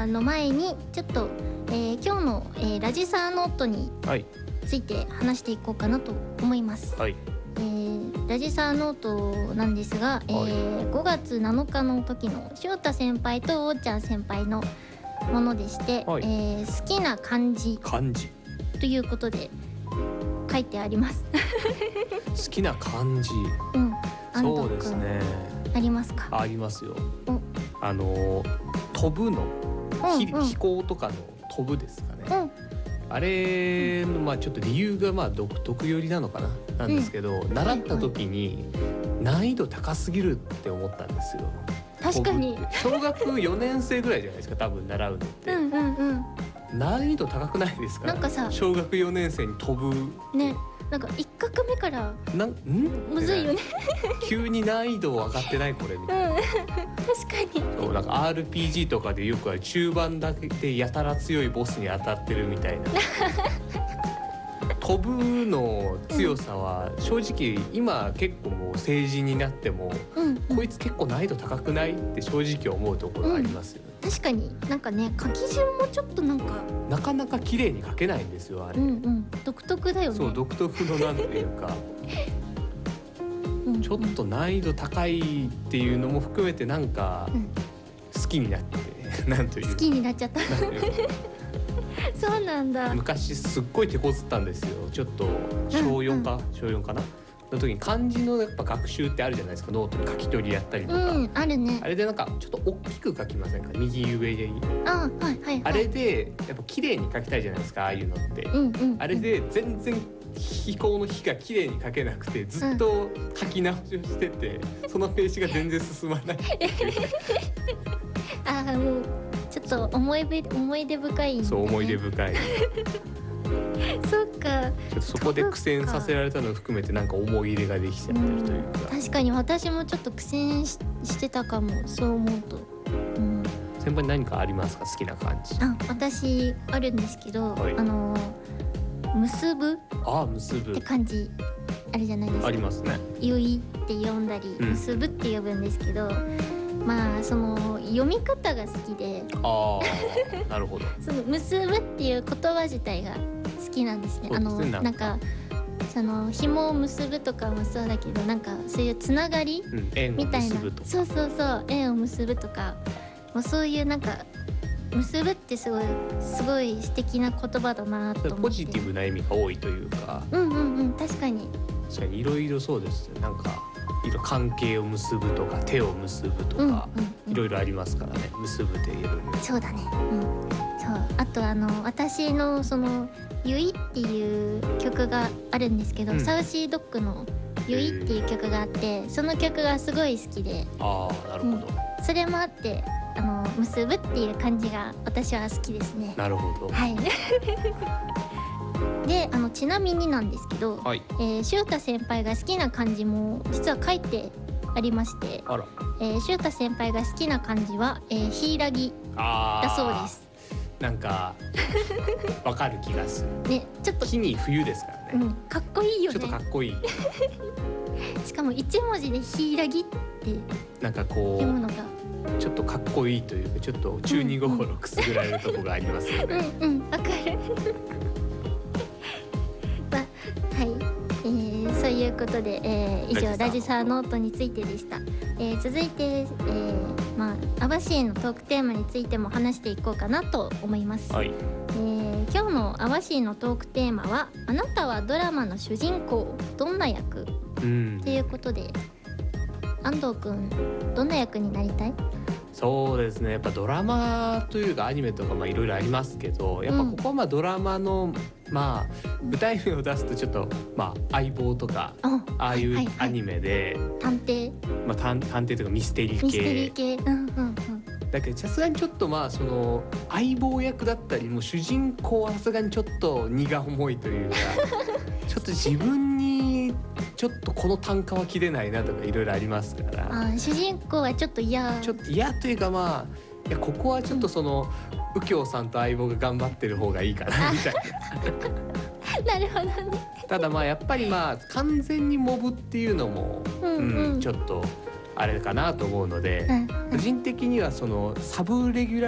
の前にちょっと、今日の、ラジサーノートについて話していこうかなと思います。 はい。 ラジサーノートなんですが、5月7日の時の翔太先輩とおーちゃん先輩のものでして、 はい好きな漢字ということで書いてあります好きな漢字、そうですね。 ありますか？ ありますよ。飛ぶの、飛行とかの飛ぶですかね。あれのちょっと理由が独特寄りなのかななんですけど、習った時に難易度高すぎるって思ったんですよ。 確かに小学4年生ぐらいじゃないですか、多分習うのって。難易度高くないですか？ なんかさ、 小学4年生に飛ぶね、なんか1画目からむずいよね急に難易度上がってないこれみたいな、 確かに。 そう、なんか RPG とかでよくある中盤だけでやたら強いボスに当たってるみたいな飛ぶの強さは正直今結構もう成人になっても、こいつ結構難易度高くないって正直思うところありますよね。 確かになんかね、書き順もちょっとなんかなかなか綺麗に書けないんですよあれ。 独特だよね。 そう、独特のなんていうかちょっと難易度高いっていうのも含めてなんか好きになってなんという好きになっちゃったそうなんだ。 昔すっごい手こずったんですよ。ちょっと小4かなの時に漢字のやっぱ学習ってあるじゃないですか。ノートに書き取りやったりとか、 あるね。 あれでなんかちょっと大きく書きませんか、右上で。 あれでやっぱ綺麗に書きたいじゃないですか、ああいうのって。あれで全然飛行の日が綺麗に書けなくてずっと書き直しをしてて、そのページが全然進まないもうちょっと思い出深いんだね。 そう、思い出深いそっか。 ちょっとそこで苦戦させられたのを含めてなんか思い入れができちゃってるというか。 確かに私もちょっと苦戦してたかも、そう思うと。 先輩何かありますか、好きな漢字？ 私あるんですけど、結ぶって漢字あるじゃないですか。 ありますね。 ゆいって読んだり、結ぶって呼ぶんですけど、その読み方が好きでなるほどその結ぶっていう言葉自体が好きなんですね。なんかその紐を結ぶとかもそうだけど、なんかそういうつながりみたいな、そう縁を結ぶとか、もうそういうなんか結ぶってすごい素敵な言葉だなと思って。 ポジティブな意味が多いというか。 確かにいろいろそうですね。なんか関係を結ぶとか手を結ぶとか、いろいろありますからね。結ぶでいろいろ。 そうだね。そう、あと私のそのゆいっていう曲があるんですけど、サウシードッグのゆいっていう曲があって、その曲がすごい好きで。 なるほど。 それもあって結ぶっていう漢字が私は好きですね。 なるほど。 はいでちなみになんですけど、翔太先輩が好きな漢字も実は書いてありまして、翔太先輩が好きな漢字はヒイラギだそうです。 なんかわかる気がするね。ちょっと木に冬ですからね。 かっこいいよね。 ちょっとかっこいいしかも一文字でヒイラギってなんかこう読むのがちょっとかっこいいというか、ちょっと中二心くすぐられるところがありますよね。 わかるそういうことで、以上ラジサーノートについてでした。続いて、網走のトークテーマについても話していこうかなと思います。今日の網走のトークテーマは、あなたはドラマの主人公どんな役ということで、安藤くんどんな役になりたい？ そうですね、やっぱドラマというかアニメとかいろいろありますけど、やっぱここはドラマの舞台名を出すとちょっと相棒とかああいうアニメで探偵探偵とかミステリー系だけど、さすがにちょっとその相棒役だったりもう主人公はさすがにちょっと荷が重いというかちょっと自分にちょっとこの単価は切れないなとかいろいろありますから。 主人公はちょっと嫌というかいやここはちょっとその右京さんと相棒が頑張ってる方がいいかなみたいななるほどね。 ただやっぱり完全にモブっていうのもちょっとあれかなと思うので、個人的にはそのサブレギュラー